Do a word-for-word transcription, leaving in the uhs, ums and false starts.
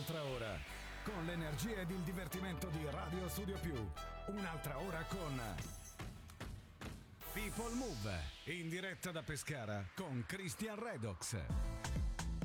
un'altra ora con l'energia ed il divertimento di Radio Studio Più. Un'altra ora con People Move, in diretta da Pescara con Christian Redox.